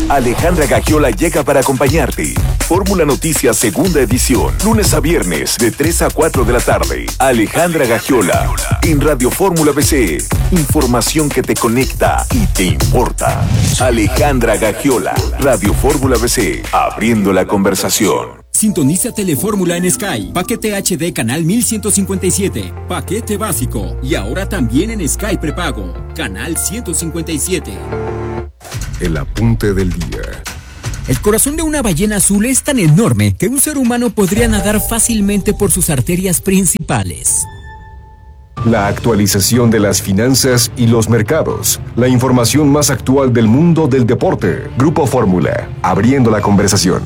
Alejandra Gagiola llega para acompañarte. Fórmula Noticias segunda edición, lunes a viernes de 3 a 4 de la tarde. Alejandra Gagiola en Radio Fórmula BC. Información que te conecta y te importa. Alejandra Gagiola, Radio Fórmula BC, abriendo la conversación. Sintoniza Telefórmula en Sky, paquete HD canal 1157, paquete básico y ahora también en Sky prepago, canal 157. El apunte del día. El corazón de una ballena azul es tan enorme que un ser humano podría nadar fácilmente por sus arterias principales. La actualización de las finanzas y los mercados. La información más actual del mundo del deporte. Grupo Fórmula, abriendo la conversación.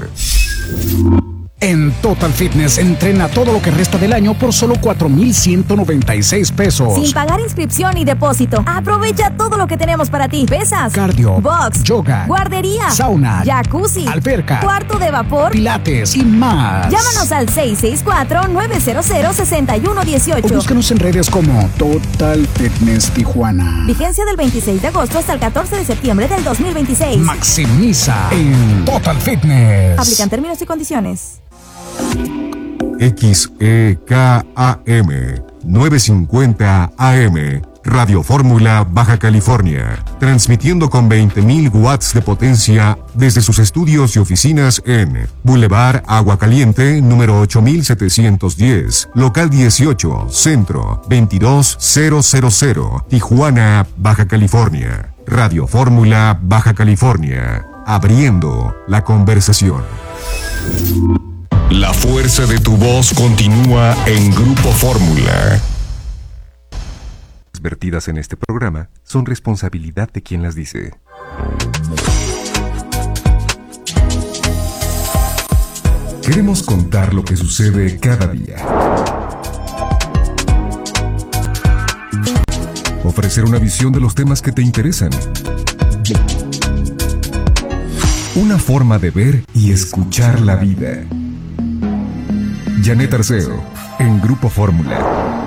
En Total Fitness entrena todo lo que resta del año por solo 4,196 pesos. Sin pagar inscripción ni depósito. Aprovecha todo lo que tenemos para ti. Pesas, cardio, box, yoga, guardería, sauna, jacuzzi, alberca, cuarto de vapor, pilates y más. Llámanos al 664-900-6118. O búscanos en redes como Total Fitness Tijuana. Vigencia del 26 de agosto hasta el 14 de septiembre del 2026. Maximiza en Total Fitness. Aplican términos y condiciones. XEKAM 950 AM, Radio Fórmula Baja California, transmitiendo con 20,000 watts de potencia desde sus estudios y oficinas en Boulevard Agua Caliente, número 8710, local 18, Centro 22000, Tijuana, Baja California. Radio Fórmula Baja California, abriendo la conversación. La fuerza de tu voz continúa en Grupo Fórmula. Las vertidas en este programa son responsabilidad de quien las dice. Queremos contar lo que sucede cada día. Ofrecer una visión de los temas que te interesan. Una forma de ver y escuchar la vida. Janet Arceo, en Grupo Fórmula.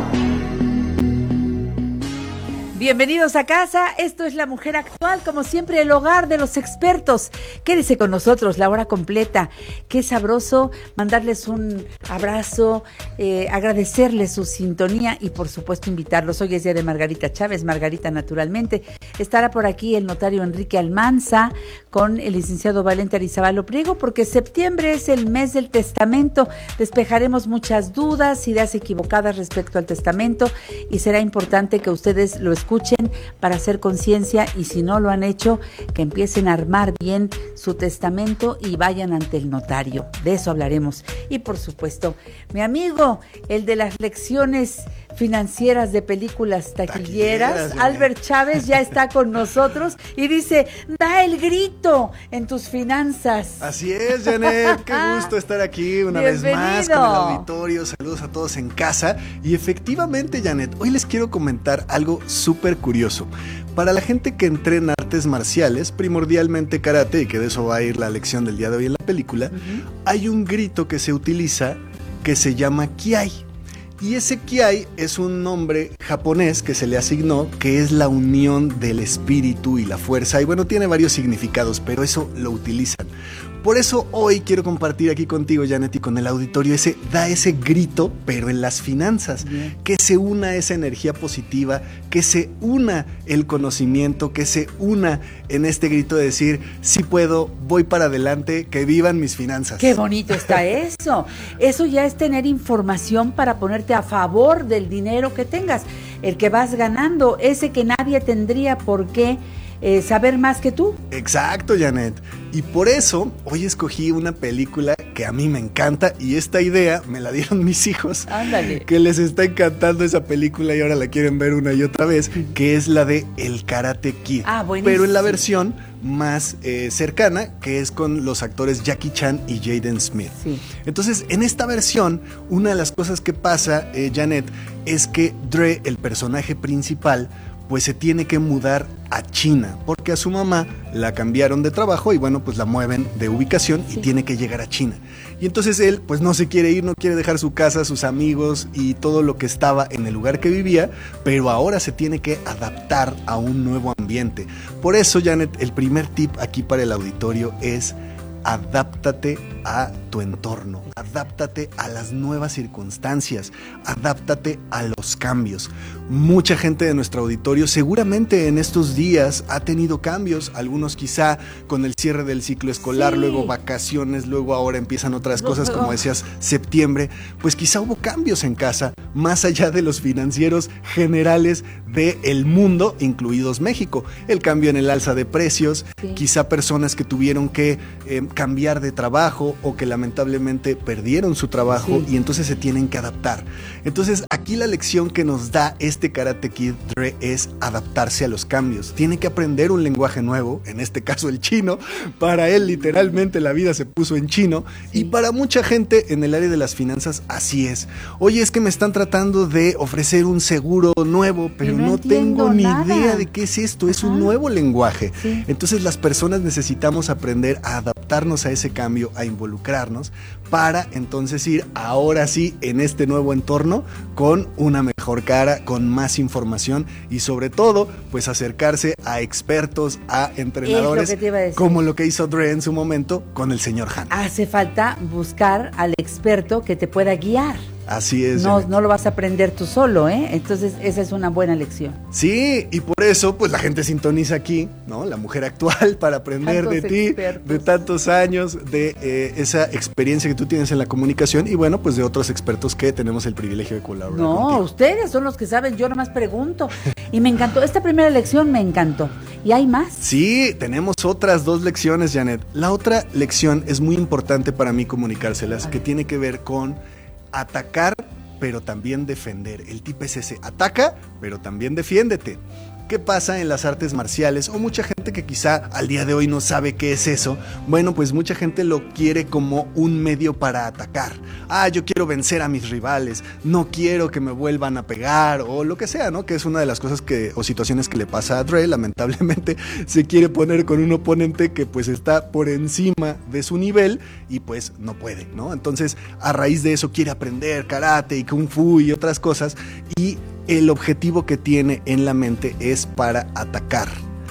Bienvenidos a casa, esto es La Mujer Actual, como siempre el hogar de los expertos. Quédese con nosotros la hora completa. Qué sabroso mandarles un abrazo, agradecerles su sintonía y por supuesto invitarlos. Hoy es día de Margarita Chávez, Margarita naturalmente. Estará por aquí el notario Enrique Almanza con el licenciado Valente Arizabalo Priego, porque septiembre es el mes del testamento. Despejaremos muchas dudas, ideas equivocadas respecto al testamento y será importante que ustedes lo escuchen para hacer conciencia y si no lo han hecho, que empiecen a armar bien su testamento y vayan ante el notario. De eso hablaremos. Y por supuesto, mi amigo, el de las lecciones financieras de películas taquilleras, Albert Chávez, ya está con nosotros y dice, da el grito en tus finanzas. Así es, Janet, qué gusto estar aquí una Bienvenido. vez más con el auditorio. Saludos a todos en casa. Y efectivamente, Janet, hoy les quiero comentar algo súper curioso. Para la gente que entrena artes marciales, primordialmente karate, y que de eso va a ir la lección del día de hoy en la película, hay un grito que se utiliza que se llama Kiai. Y ese Kiai es un nombre japonés que se le asignó, que es la unión del espíritu y la fuerza. Y bueno, tiene varios significados, pero eso lo utilizan. Por eso hoy quiero compartir aquí contigo, Janet, y con el auditorio da ese grito, pero en las finanzas. Bien. Que se una esa energía positiva, que se una el conocimiento, que se una en este grito de decir, sí puedo, voy para adelante, que vivan mis finanzas. ¡Qué bonito está eso! Eso ya es tener información para ponerte a favor del dinero que tengas, el que vas ganando, ese que nadie tendría por qué saber más que tú. Exacto, Janet. Y por eso hoy escogí una película que a mí me encanta y esta idea me la dieron mis hijos. Ándale. Que les está encantando esa película y ahora la quieren ver una y otra vez, que es la de El Karate Kid. Ah, buenísimo. Pero en la versión más cercana, que es con los actores Jackie Chan y Jaden Smith. Sí. Entonces, en esta versión, una de las cosas que pasa, Janet, es que Dre, el personaje principal, pues se tiene que mudar a China, porque a su mamá la cambiaron de trabajo y bueno, pues la mueven de ubicación y tiene que llegar a China. Y entonces él pues no se quiere ir, no quiere dejar su casa, sus amigos y todo lo que estaba en el lugar que vivía, pero ahora se tiene que adaptar a un nuevo ambiente. Por eso, Janet, el primer tip aquí para el auditorio es: adáptate a tu entorno, adáptate a las nuevas circunstancias, adáptate a los cambios. Mucha gente de nuestro auditorio seguramente en estos días ha tenido cambios, algunos quizá con el cierre del ciclo escolar, luego vacaciones, luego ahora empiezan otras cosas, como decías, septiembre, pues quizá hubo cambios en casa, más allá de los financieros generales del mundo, incluidos México. El cambio en el alza de precios, quizá personas que tuvieron que cambiar de trabajo o que lamentablemente perdieron su trabajo y entonces se tienen que adaptar. Entonces aquí la lección que nos da este Karate Kid Dre es adaptarse a los cambios. Tiene que aprender un lenguaje nuevo, en este caso el chino. Para él literalmente la vida se puso en chino y para mucha gente en el área de las finanzas así es. Oye, es que me están tratando de ofrecer un seguro nuevo, pero no tengo ni idea de qué es esto. Es un nuevo lenguaje. Entonces las personas necesitamos aprender a adaptarnos a ese cambio, a involucrarnos para entonces ir ahora sí en este nuevo entorno con una mejor cara, con más información y sobre todo pues acercarse a expertos, a entrenadores como lo que hizo Dre en su momento con el señor Han. Hace falta buscar al experto que te pueda guiar. Así es. No lo vas a aprender tú solo, ¿eh? Entonces esa es una buena lección. Sí, y por eso pues la gente sintoniza aquí, ¿no? La mujer actual, para aprender de ti, de tantos años, de esa experiencia que tú tienes en la comunicación y bueno, pues de otros expertos que tenemos el privilegio de colaborar contigo. Ustedes son los que saben, yo nomás pregunto. Y me encantó, esta primera lección me encantó. ¿Y hay más? Sí, tenemos otras 2 lecciones, Janet. La otra lección es muy importante para mí comunicárselas, que tiene que ver con atacar, pero también defender. El tip es ese: ataca, pero también defiéndete. ¿Qué pasa en las artes marciales? O mucha gente que quizá al día de hoy no sabe qué es eso. Bueno, pues mucha gente lo quiere como un medio para atacar. Yo quiero vencer a mis rivales, no quiero que me vuelvan a pegar o lo que sea, ¿no? Que es una de las cosas o situaciones que le pasa a Dre. Lamentablemente se quiere poner con un oponente que pues está por encima de su nivel y pues no puede, ¿no? Entonces a raíz de eso quiere aprender karate y kung fu y otras cosas, y el objetivo que tiene en la mente es para atacar.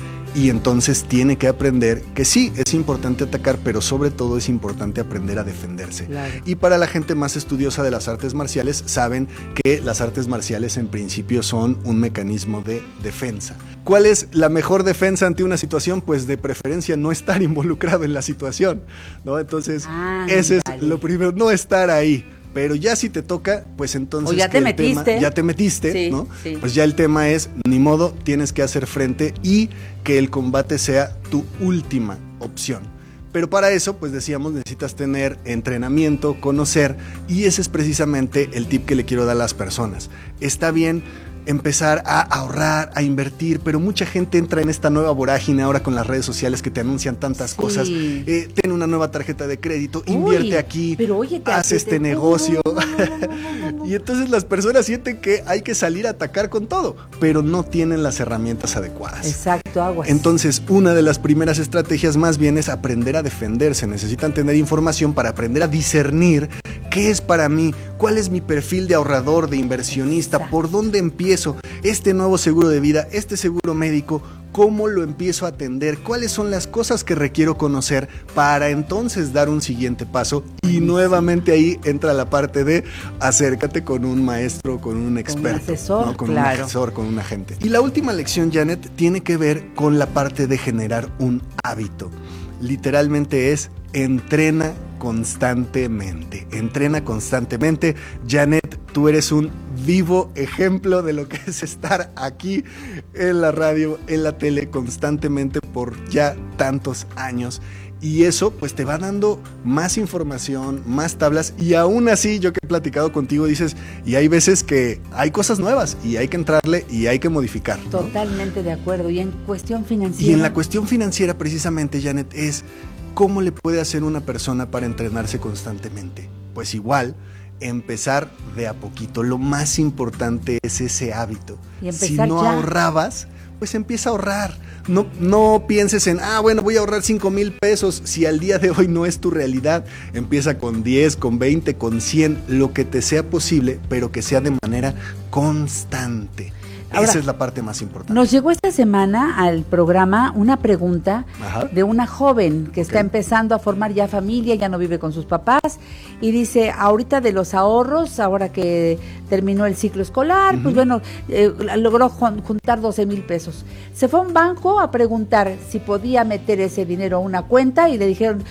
Y entonces tiene que aprender que sí, es importante atacar, pero sobre todo es importante aprender a defenderse. Claro. Y para la gente más estudiosa de las artes marciales, saben que las artes marciales en principio son un mecanismo de defensa. ¿Cuál es la mejor defensa ante una situación? Pues de preferencia no estar involucrado en la situación, ¿no? Entonces, ese es lo primero, no estar ahí. Pero ya si te toca, pues entonces ya te metiste, sí, ¿no? Sí. Pues ya el tema es, ni modo, tienes que hacer frente y que el combate sea tu última opción. Pero para eso, pues decíamos, necesitas tener entrenamiento, conocer, y ese es precisamente el tip que le quiero dar a las personas. Está bien empezar a ahorrar, a invertir, pero mucha gente entra en esta nueva vorágine ahora con las redes sociales que te anuncian tantas cosas. Ten una nueva tarjeta de crédito, invierte aquí, pero oye, haz este negocio. Y entonces las personas sienten que hay que salir a atacar con todo, pero no tienen las herramientas adecuadas. Exacto, aguas. Entonces, una de las primeras estrategias más bien es aprender a defenderse. Necesitan tener información para aprender a discernir qué es para mí, cuál es mi perfil de ahorrador, de inversionista, por dónde empiezo este nuevo seguro de vida, este seguro médico, cómo lo empiezo a atender, cuáles son las cosas que requiero conocer para entonces dar un siguiente paso. Y nuevamente ahí entra la parte de acércate con un maestro, con un experto, un asesor, ¿no? Con claro. Un asesor, con un agente. Y la última lección, Janet, tiene que ver con la parte de generar un hábito. Literalmente es entrena constantemente. Entrena constantemente. Janet, tú eres un vivo ejemplo de lo que es estar aquí en la radio, en la tele, constantemente por ya tantos años. Y eso pues te va dando más información, más tablas, y aún así yo que he platicado contigo dices, y hay veces que hay cosas nuevas y hay que entrarle y hay que modificar, ¿no? Totalmente de acuerdo. Y en cuestión financiera. Y en la cuestión financiera precisamente, Janet, es ¿cómo le puede hacer una persona para entrenarse constantemente? Pues igual, empezar de a poquito. Lo más importante es ese hábito. Y empezar si no ya. ahorrabas, pues empieza a ahorrar. No pienses en, bueno, voy a ahorrar 5,000 pesos. Si al día de hoy no es tu realidad, empieza con 10, con 20, con 100, lo que te sea posible, pero que sea de manera constante. Ahora, esa es la parte más importante. Nos llegó esta semana al programa una pregunta de una joven que está empezando a formar ya familia, ya no vive con sus papás, y dice, ahorita de los ahorros, ahora que terminó el ciclo escolar, pues bueno, logró juntar 12,000 pesos. Se fue a un banco a preguntar si podía meter ese dinero a una cuenta y le dijeron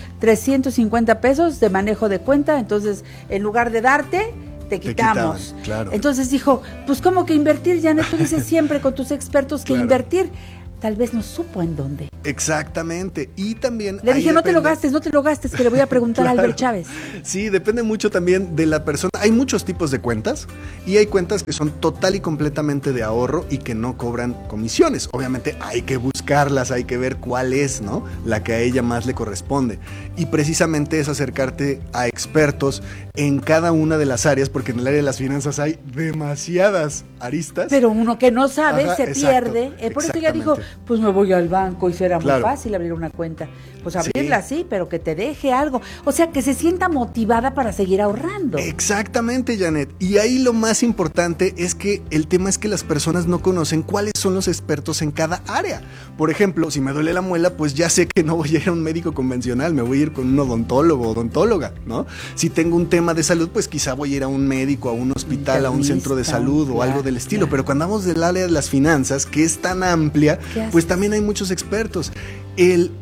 350 pesos de manejo de cuenta, entonces en lugar de darte, te quitamos. Quitaban, claro. Entonces dijo, pues ¿cómo que invertir, Janet? Tú dices siempre con tus expertos que invertir. Tal vez no supo en dónde. Exactamente. Y también... Le dije, no te lo gastes, que le voy a preguntar a Albert Chávez. Sí, depende mucho también de la persona. Hay muchos tipos de cuentas y hay cuentas que son total y completamente de ahorro y que no cobran comisiones. Obviamente hay que buscarlas, hay que ver cuál es, ¿no?, la que a ella más le corresponde. Y precisamente es acercarte a expertos en cada una de las áreas, porque en el área de las finanzas hay demasiadas aristas. Pero uno que no sabe se pierde. Por eso ella dijo, pues me voy al banco y será muy fácil abrir una cuenta. Pues abrirla sí, pero que te deje algo. O sea, que se sienta motivada para seguir ahorrando. Exactamente, Janet. Y ahí lo más importante es que el tema es que las personas no conocen cuáles son los expertos en cada área. Por ejemplo, si me duele la muela, pues ya sé que no voy a ir a un médico convencional, me voy a ir con un odontólogo o odontóloga, ¿no? Si tengo un tema de salud, pues quizá voy a ir a un médico, a un hospital, a un centro de salud o algo del estilo. Pero cuando hablamos del área de las finanzas, que es tan amplia, pues también hay muchos expertos. El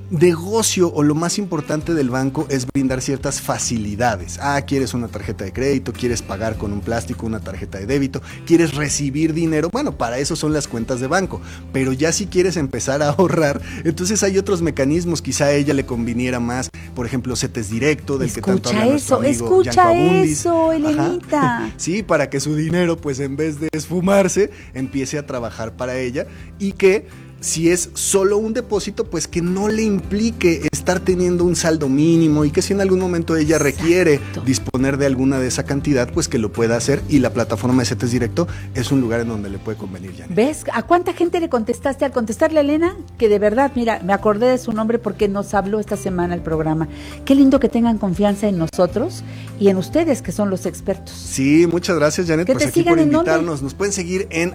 negocio o lo más importante del banco es brindar ciertas facilidades. Quieres una tarjeta de crédito, quieres pagar con un plástico, una tarjeta de débito, quieres recibir dinero, bueno, para eso son las cuentas de banco. Pero ya si quieres empezar a ahorrar, entonces hay otros mecanismos. Quizá a ella le conviniera más, por ejemplo, CETES Directo, del que tanto habla nuestro amigo Yanko Abundis. Escucha eso, Elenita. Sí, para que su dinero, pues en vez de esfumarse, empiece a trabajar para ella, y que si es solo un depósito, pues que no le implique estar teniendo un saldo mínimo, y que si en algún momento ella requiere disponer de alguna de esa cantidad, pues que lo pueda hacer. Y la plataforma de CETES Directo es un lugar en donde le puede convenir, Janet. ¿Ves? ¿A cuánta gente le contestaste al contestarle a Elena? Que de verdad, mira, me acordé de su nombre porque nos habló esta semana el programa. Qué lindo que tengan confianza en nosotros y en ustedes, que son los expertos. Sí, muchas gracias, Janet, pues aquí por invitarnos. Nos pueden seguir en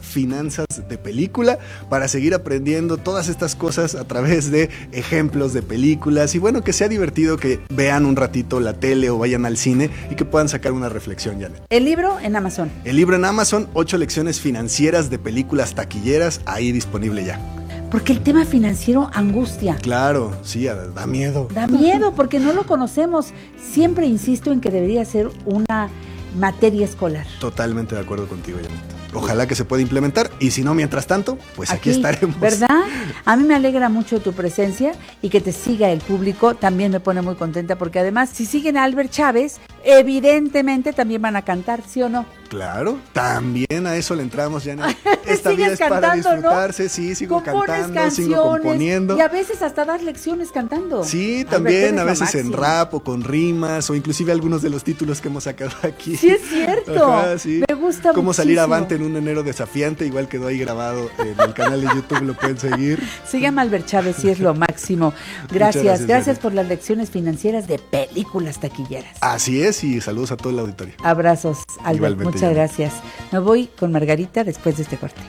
@finanzasdepelícula para seguir aprendiendo todas estas cosas a través de ejemplos de películas, y bueno, que sea divertido, que vean un ratito la tele o vayan al cine y que puedan sacar una reflexión, Janet. El libro en Amazon. El libro en Amazon, 8 lecciones financieras de películas taquilleras, ahí disponible ya. Porque el tema financiero angustia. Claro, sí, da miedo. Da miedo porque no lo conocemos. Siempre insisto en que debería ser una materia escolar. Totalmente de acuerdo contigo, Janet. Ojalá que se pueda implementar, y si no, mientras tanto, pues aquí estaremos. ¿Verdad? A mí me alegra mucho tu presencia y que te siga el público. También me pone muy contenta porque además, si siguen a Albert Chávez, evidentemente también van a cantar, ¿sí o no? Claro, también a eso le entramos, Janet. Esta vida es para disfrutarse, ¿no? Sí, sigo cantando, sigo componiendo. Y a veces hasta das lecciones cantando. Sí, también, a veces en rap o con rimas, o inclusive algunos de los títulos que hemos sacado aquí. Sí, es cierto. Ajá, sí. Me gusta mucho. Cómo salir avante en un enero desafiante, igual quedó ahí grabado en el canal de YouTube, lo pueden seguir. Se llama Albert Chávez y es lo máximo. Gracias por las lecciones financieras de películas taquilleras. Así es, y saludos a todo el auditorio. Abrazos, Albert. Igualmente, muchas gracias. Me voy con Margarita después de este corte.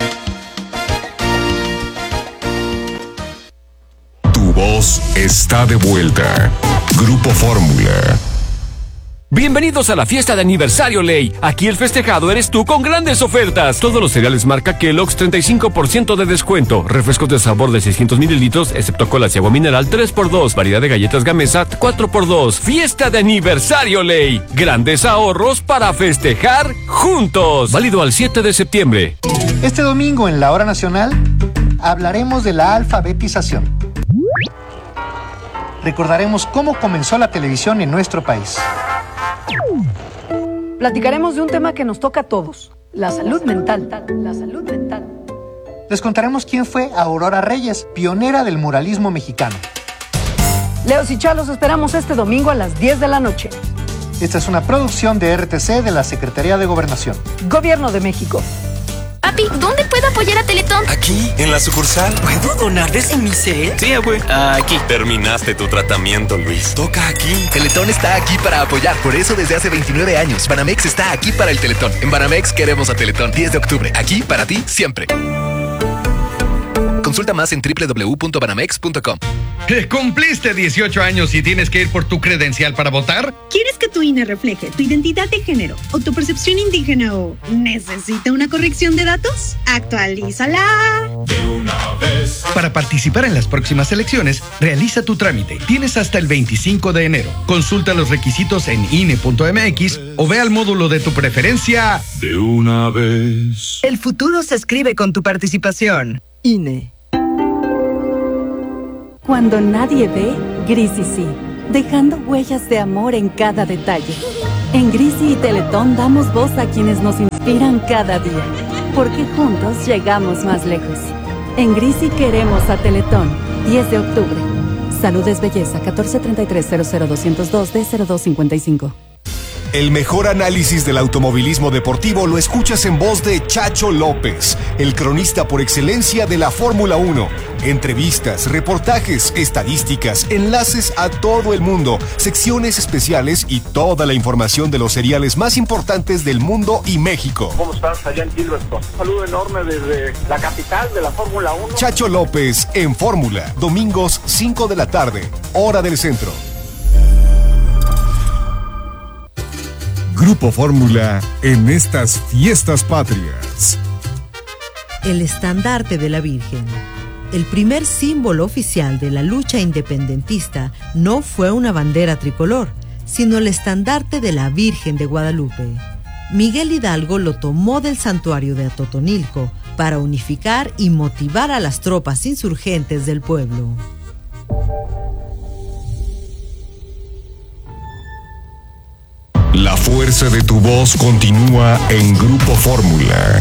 Tu voz está de vuelta. Grupo Fórmula. Bienvenidos a la fiesta de aniversario Ley. Aquí el festejado eres tú con grandes ofertas. Todos los cereales marca Kellogg's 35% de descuento. Refrescos de sabor de 600 mililitros, excepto colas y agua mineral 3x2. Variedad de galletas Gamesa 4x2. Fiesta de aniversario Ley. Grandes ahorros para festejar juntos. Válido al 7 de septiembre. Este domingo en la Hora Nacional hablaremos de la alfabetización. Recordaremos cómo comenzó la televisión en nuestro país. Platicaremos de un tema que nos toca a todos, la salud mental. Les contaremos quién fue Aurora Reyes, pionera del muralismo mexicano. Leos y Chalos esperamos este domingo a las 10 de la noche. Esta es una producción de RTC de la Secretaría de Gobernación. Gobierno de México. Papi, ¿dónde puedo apoyar a Teletón? Aquí, en la sucursal. ¿Puedo donar desde mi cel? Sí, abue. Aquí. Terminaste tu tratamiento, Luis. Toca aquí. Teletón está aquí para apoyar. Por eso desde hace 29 años, Banamex está aquí para el Teletón. En Banamex queremos a Teletón. 10 de octubre. Aquí para ti, siempre. Consulta más en www.banamex.com. ¿Cumpliste 18 años y tienes que ir por tu credencial para votar? ¿Quieres que tu INE refleje tu identidad de género o tu percepción indígena o necesita una corrección de datos? ¡Actualízala! De una vez. Para participar en las próximas elecciones, realiza tu trámite. Tienes hasta el 25 de enero. Consulta los requisitos en INE.mx o ve al módulo de tu preferencia. De una vez. El futuro se escribe con tu participación. INE. Cuando nadie ve, Grisi sí, dejando huellas de amor en cada detalle. En Grisi y Teletón damos voz a quienes nos inspiran cada día, porque juntos llegamos más lejos. En Grisi queremos a Teletón, 10 de octubre. Salud es belleza, 1433-00202-D0255. El mejor análisis del automovilismo deportivo lo escuchas en voz de Chacho López, el cronista por excelencia de la Fórmula 1. Entrevistas, reportajes, estadísticas, enlaces a todo el mundo, secciones especiales y toda la información de los seriales más importantes del mundo y México. ¿Cómo estás allá en Gilberton? Un saludo enorme desde la capital de la Fórmula 1. Chacho López en Fórmula, domingos 5 de la tarde, hora del centro. Grupo Fórmula en estas fiestas patrias. El estandarte de la Virgen. El primer símbolo oficial de la lucha independentista no fue una bandera tricolor, sino el estandarte de la Virgen de Guadalupe. Miguel Hidalgo lo tomó del santuario de Atotonilco para unificar y motivar a las tropas insurgentes del pueblo. La fuerza de tu voz continúa en Grupo Fórmula.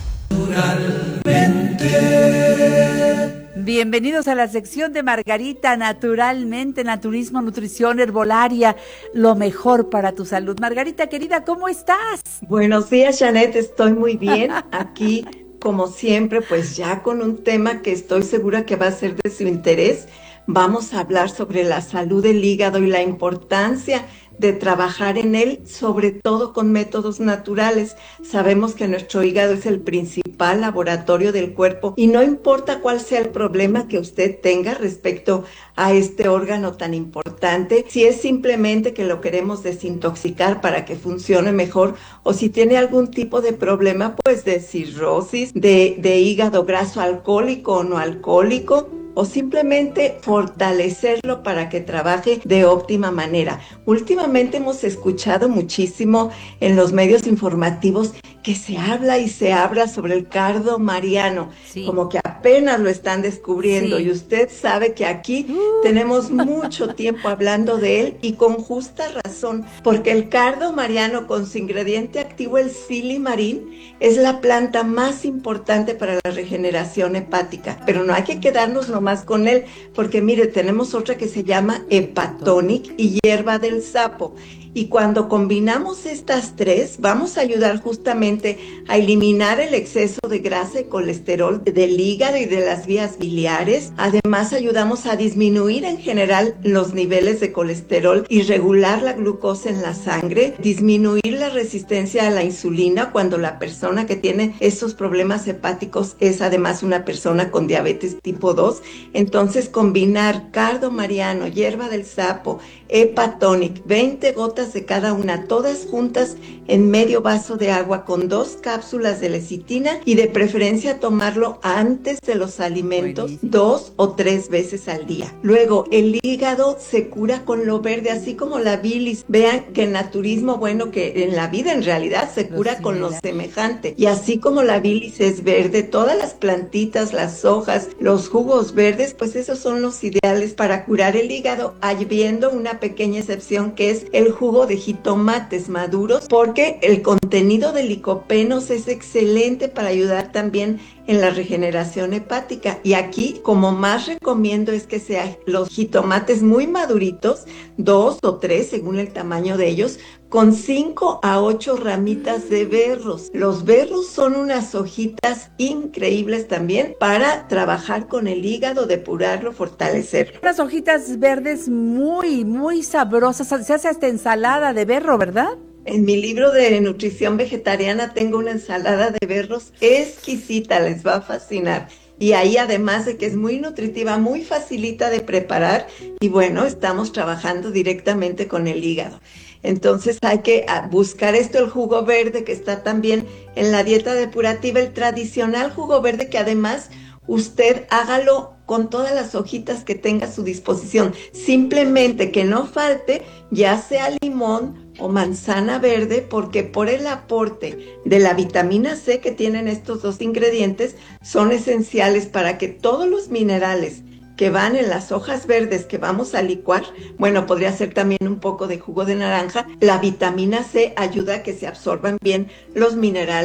Bienvenidos a la sección de Margarita, naturalmente, naturismo, nutrición, herbolaria, lo mejor para tu salud. Margarita, querida, ¿cómo estás? Buenos días, Janet, estoy muy bien. Aquí, como siempre, pues ya con un tema que estoy segura que va a ser de su interés. Vamos a hablar sobre la salud del hígado y la importancia de trabajar en él, sobre todo con métodos naturales. Sabemos que nuestro hígado es el principal laboratorio del cuerpo y no importa cuál sea el problema que usted tenga respecto a este órgano tan importante, si es simplemente que lo queremos desintoxicar para que funcione mejor o si tiene algún tipo de problema, pues de cirrosis, de hígado graso alcohólico o no alcohólico, o simplemente fortalecerlo para que trabaje de óptima manera. Últimamente hemos escuchado muchísimo en los medios informativos que se habla y se habla sobre el cardo mariano, sí, como que apenas lo están descubriendo, sí, y usted sabe que aquí tenemos mucho tiempo hablando de él y con justa razón, porque el cardo mariano con su ingrediente activo, el silimarín, es la planta más importante para la regeneración hepática, pero no hay que quedarnos nomás con él, porque mire, tenemos otra que se llama Hepatonic y hierba del sapo. Y cuando combinamos estas tres, vamos a ayudar justamente a eliminar el exceso de grasa y colesterol del hígado y de las vías biliares. Además, ayudamos a disminuir en general los niveles de colesterol y regular la glucosa en la sangre, disminuir la resistencia a la insulina cuando la persona que tiene estos problemas hepáticos es además una persona con diabetes tipo 2. Entonces, combinar cardo mariano, hierba del sapo, Hepatonic, 20 gotas de cada una, todas juntas en medio vaso de agua con 2 cápsulas de lecitina y de preferencia tomarlo antes de los alimentos, 2 o 3 veces al día. Luego, el hígado se cura con lo verde, así como la bilis. Vean que en naturismo, bueno, que en la vida en realidad se cura con lo semejante. Y así como la bilis es verde, todas las plantitas, las hojas, los jugos verdes, pues esos son los ideales para curar el hígado, habiendo una pequeña excepción que es el jugo de jitomates maduros, porque el contenido de licopenos es excelente para ayudar también en la regeneración hepática. Y aquí, como más recomiendo es que sean los jitomates muy maduritos, 2 o 3 según el tamaño de ellos, con 5 a 8 ramitas de berros. Los berros son unas hojitas increíbles también para trabajar con el hígado, depurarlo, fortalecerlo. Unas hojitas verdes muy sabrosas. Se hace hasta ensalada de berro, ¿verdad? En mi libro de nutrición vegetariana tengo una ensalada de berros exquisita, les va a fascinar. Y ahí, además de que es muy nutritiva, muy facilita de preparar, y bueno, estamos trabajando directamente con el hígado. Entonces hay que buscar esto, el jugo verde que está también en la dieta depurativa, el tradicional jugo verde que además usted hágalo con todas las hojitas que tenga a su disposición. Simplemente que no falte ya sea limón o manzana verde, porque por el aporte de la vitamina C que tienen estos dos ingredientes son esenciales para que todos los minerales que van en las hojas verdes que vamos a licuar, bueno, podría ser también un poco de jugo de naranja, la vitamina C ayuda a que se absorban bien los minerales